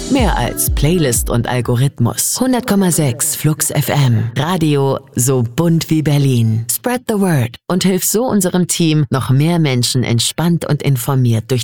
Mehr als Playlist und Algorithmus. 100,6 Flux FM. Radio so bunt wie Berlin. Spread the word und hilf so unserem Team, noch mehr Menschen entspannt und informiert durch